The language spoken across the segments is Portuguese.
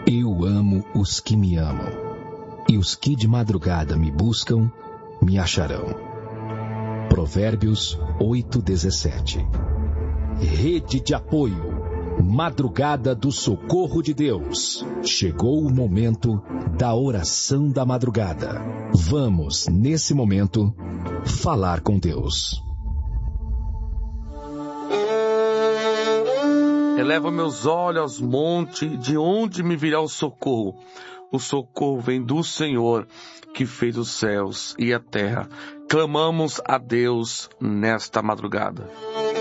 Eu amo os que me amam, e os que de madrugada me buscam, me acharão. Provérbios 8:17. Rede de apoio. Madrugada do Socorro de Deus. Chegou o momento da oração da madrugada. Vamos, nesse momento, falar com Deus. Eleva meus olhos aos montes, de onde me virá o socorro? O socorro vem do Senhor, que fez os céus e a terra. Clamamos a Deus nesta madrugada.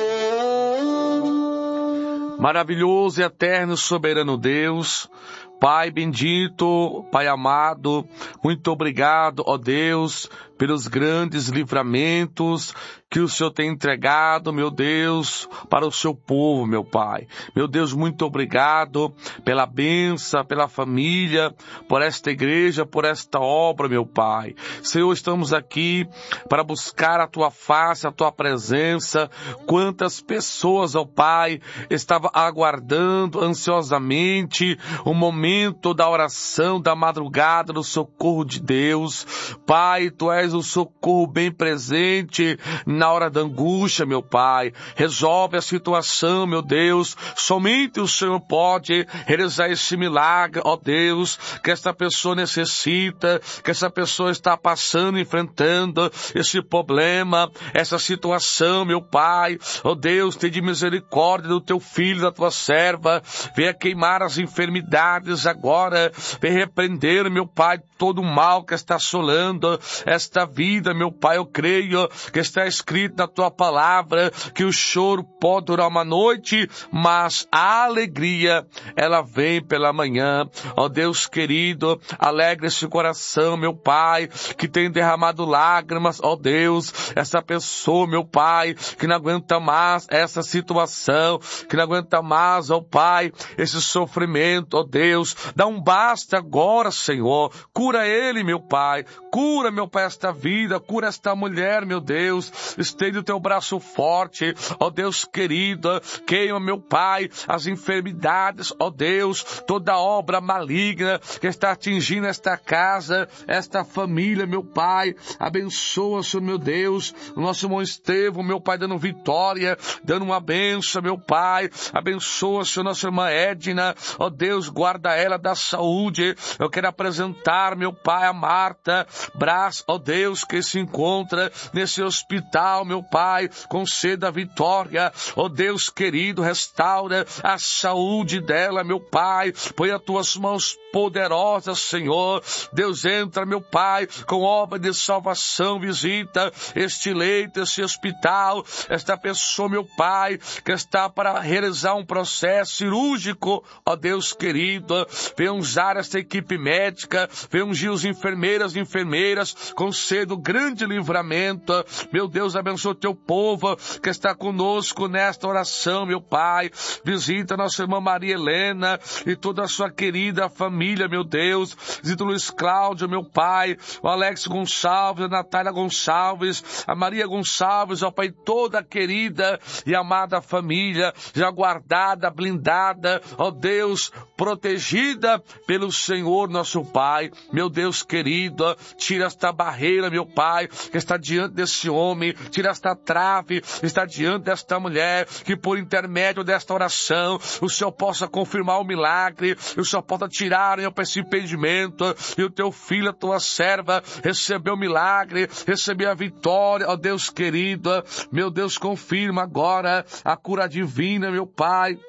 Maravilhoso e eterno soberano Deus, Pai bendito, Pai amado, muito obrigado, ó Deus, pelos grandes livramentos que o Senhor tem entregado, meu Deus, para o seu povo, meu Pai. Meu Deus, muito obrigado pela bênção, pela família, por esta igreja, por esta obra, meu Pai. Senhor, estamos aqui para buscar a Tua face, a Tua presença. Quantas pessoas, ó Pai, estavam aguardando ansiosamente o momento da oração, da madrugada, do socorro de Deus. Pai, Tu és o socorro bem presente na hora da angústia, meu Pai. Resolve a situação, meu Deus. Somente o Senhor pode realizar esse milagre, ó Deus, que esta pessoa necessita, que essa pessoa está passando, enfrentando esse problema, essa situação, meu Pai. Ó Deus, tem de misericórdia do Teu filho, da Tua serva. Venha queimar as enfermidades agora. Venha repreender, meu Pai, todo o mal que está assolando esta vida, meu Pai. Eu creio que está escrito na Tua palavra que o choro pode durar uma noite, mas a alegria, ela vem pela manhã. Ó Deus querido, alegra esse coração, meu Pai, que tem derramado lágrimas, ó Deus, essa pessoa, meu Pai, que não aguenta mais essa situação, que não aguenta mais, ó Pai, esse sofrimento, ó Deus, dá um basta agora, Senhor, cura ele, meu Pai, cura, meu Pai, esta vida, cura esta mulher, meu Deus, estende o Teu braço forte, ó Deus querido, queima, meu Pai, as enfermidades, ó Deus, toda obra maligna que está atingindo esta casa, esta família, meu Pai, abençoa, Senhor, meu Deus, o nosso irmão Estevão, meu Pai, dando vitória, dando uma bênção, meu Pai, abençoa, Senhor, nossa irmã Edna, ó Deus, guarda ela da saúde. Eu quero apresentar, meu Pai, a Marta Brás, ó Deus, que se encontra nesse hospital, meu Pai, conceda a vitória, ó Deus querido, restaura a saúde dela, meu Pai, põe as Tuas mãos poderosas, Senhor. Deus, entra, meu Pai, com obra de salvação, visita este leito, este hospital, esta pessoa, meu Pai, que está para realizar um processo cirúrgico, ó Deus querido, vem usar esta equipe médica, vem ungir os enfermeiras e enfermeiras, conceda o grande livramento, meu Deus, abençoa o Teu povo que está conosco nesta oração, meu Pai, visita nossa irmã Maria Helena e toda a sua querida família, meu Deus, visita o Luiz Cláudio, meu Pai, o Alex Gonçalves, a Natália Gonçalves, a Maria Gonçalves, ó Pai, toda a querida e amada família, já guardada, blindada, ó Deus, protegida pelo Senhor, nosso Pai, meu Deus querido, tira esta barreira, meu Pai, que está diante desse homem, tira esta trave, está diante desta mulher, que por intermédio desta oração, o Senhor possa confirmar o milagre, o Senhor possa tirar, meu Pai, esse impedimento, e o Teu filho, a Tua serva, recebeu o milagre, recebeu a vitória, ó Deus querido, meu Deus, confirma agora a cura divina, meu Pai.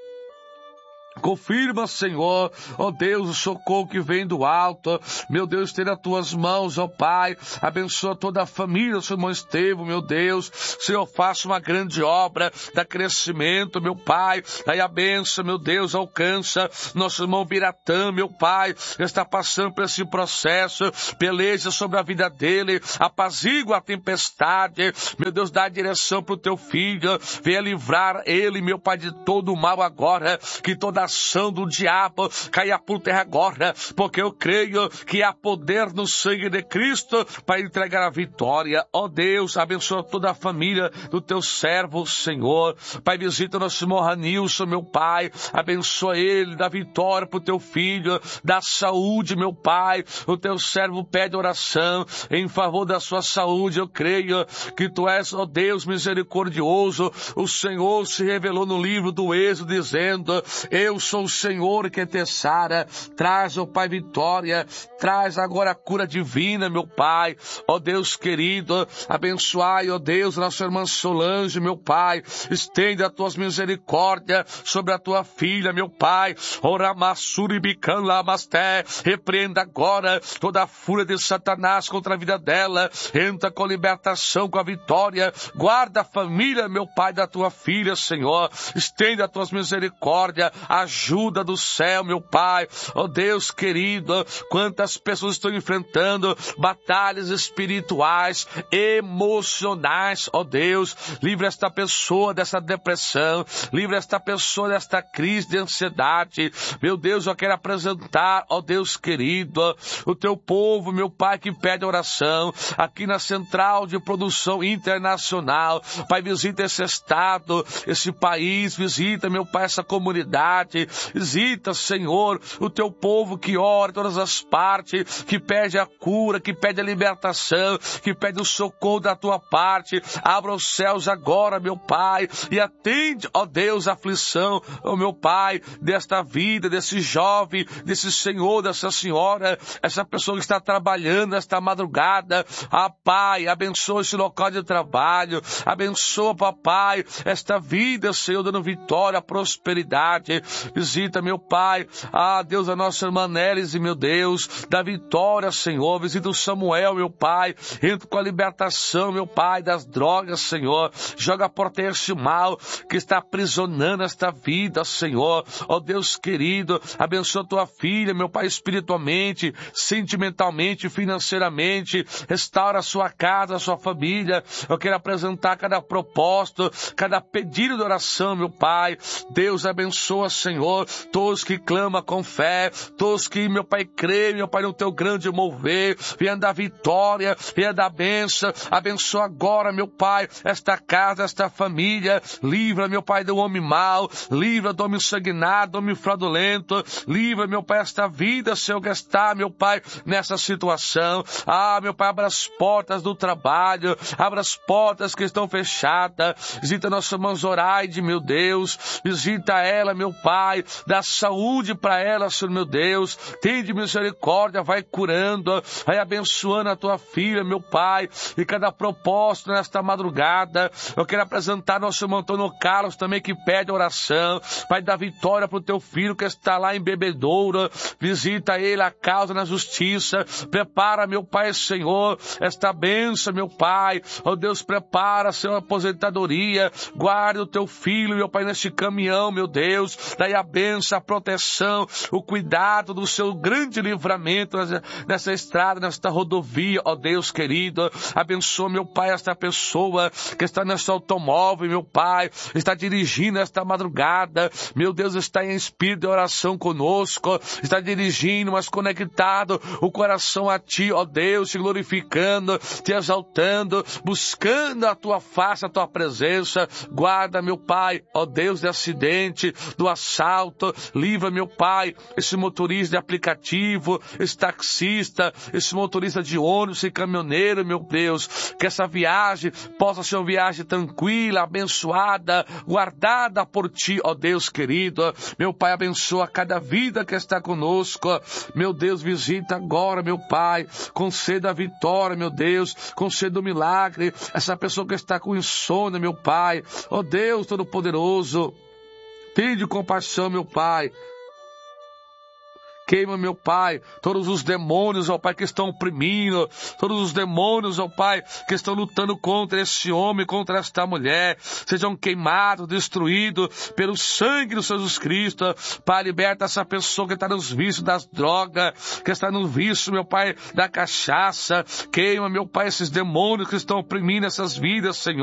Confirma, Senhor, ó Deus, o socorro que vem do alto. Meu Deus, esteja nas tuas mãos, ó Pai. Abençoa toda a família do seu irmão Estevão, meu Deus. Senhor, faça uma grande obra, dá crescimento, meu Pai. Daí a bênção, meu Deus, alcança nosso irmão Biratã, meu Pai, que está passando por esse processo. Peleja sobre a vida dele, apazigua a tempestade. Meu Deus, dá a direção para o teu filho. Venha livrar ele, meu Pai, de todo o mal agora. Que toda ação do diabo caia por terra agora, porque eu creio que há poder no sangue de Cristo para entregar a vitória. Ó Deus, abençoa toda a família do teu servo, Senhor. Pai, visita o nosso irmão Ranilson, meu Pai, abençoa ele, dá vitória pro teu filho, dá saúde, meu Pai. O teu servo pede oração em favor da sua saúde. Eu creio que tu és, ó Deus, misericordioso. O Senhor se revelou no livro do Êxodo dizendo: eu sou o Senhor que te sara. Traz, ó Pai, vitória, traz agora a cura divina, meu Pai. Ó Deus querido, abençoai, ó Deus, nossa irmã Solange, meu Pai. Estende as tuas misericórdias sobre a tua filha, meu Pai. Repreenda agora toda a fúria de Satanás contra a vida dela. Entra com a libertação, com a vitória. Guarda a família, meu Pai, da tua filha, Senhor. Estende as tuas misericórdias. Ajuda do céu, meu Pai. Ó Deus querido, quantas pessoas estão enfrentando batalhas espirituais, emocionais. Ó Deus, livra esta pessoa dessa depressão. Livra esta pessoa desta crise de ansiedade. Meu Deus, eu quero apresentar, ó Deus querido, o teu povo, meu Pai, que pede oração aqui na Central de Produção Internacional. Pai, visita esse estado, esse país, visita, meu Pai, essa comunidade, visita, Senhor, o teu povo que ora em todas as partes, que pede a cura, que pede a libertação, que pede o socorro da tua parte. Abra os céus agora, meu Pai, e atende, ó Deus, a aflição, ó meu Pai, desta vida, desse jovem, desse senhor, dessa senhora, essa pessoa que está trabalhando esta madrugada. Ah, Pai, abençoa esse local de trabalho, abençoa, papai, esta vida, Senhor, dando vitória, prosperidade. Visita, meu Pai, ah, Deus, a nossa irmã Nélise, meu Deus, dá vitória, Senhor. Visita o Samuel, meu Pai, entra com a libertação, meu Pai, das drogas, Senhor. Joga por terra esse mal que está aprisionando esta vida, Senhor. Ó Deus querido, abençoa tua filha, meu Pai, espiritualmente, sentimentalmente, financeiramente. Restaura a sua casa, a sua família. Eu quero apresentar cada propósito, cada pedido de oração, meu Pai. Deus abençoa, Senhor, todos que clamam com fé, todos que, meu Pai, creem, meu Pai, no teu grande mover. Venha dar vitória, venha dar bênção. Abençoa agora, meu Pai, esta casa, esta família. Livra, meu Pai, do homem mau. Livra do homem sanguinário, do homem fraudulento. Livra, meu Pai, esta vida, Senhor, que está, meu Pai, nessa situação. Ah, meu Pai, abra as portas do trabalho. Abra as portas que estão fechadas. Visita nossa irmã Zoraide, meu Deus. Visita ela, meu Pai. Dá saúde para ela, Senhor, meu Deus. Tende misericórdia, vai curando, vai abençoando a tua filha, meu Pai. E cada propósito nesta madrugada. Eu quero apresentar nosso irmão Antônio Carlos também, que pede oração. Vai dar vitória para o teu filho que está lá em Bebedouro. Visita ele, a causa na justiça. Prepara, meu Pai, Senhor, esta bênção, meu Pai. Ó Deus, prepara, Senhor, a aposentadoria. Guarda o teu filho, meu Pai, neste caminhão, meu Deus. Daí a bênção, a proteção, o cuidado do seu grande livramento nessa estrada, nesta rodovia, ó Deus querido. Abençoa, meu Pai, esta pessoa que está nesse automóvel, meu Pai, está dirigindo esta madrugada. Meu Deus, está em espírito de oração conosco, está dirigindo, mas conectado o coração a Ti, ó Deus, te glorificando, te exaltando, buscando a Tua face, a Tua presença. Guarda, meu Pai, ó Deus, de acidente, do assalto. Livra, meu Pai, esse motorista de aplicativo, esse taxista, esse motorista de ônibus e caminhoneiro, meu Deus, que essa viagem possa ser uma viagem tranquila, abençoada, guardada por Ti, ó Deus querido. Meu Pai, abençoa cada vida que está conosco. Meu Deus, visita agora, meu Pai, conceda a vitória, meu Deus, conceda o milagre. Essa pessoa que está com insônia, meu Pai, ó Deus Todo-Poderoso, tende compaixão, meu Pai. Queima, meu Pai, todos os demônios, ó Pai, que estão oprimindo, todos os demônios, ó Pai, que estão lutando contra esse homem, contra esta mulher, sejam queimados, destruídos pelo sangue de Jesus Cristo. Pai, liberta essa pessoa que está nos vícios das drogas, que está no vício, meu Pai, da cachaça. Queima, meu Pai, esses demônios que estão oprimindo essas vidas, Senhor.